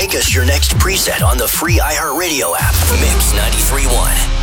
Make us your next preset on the free iHeartRadio app. Mix 93.1.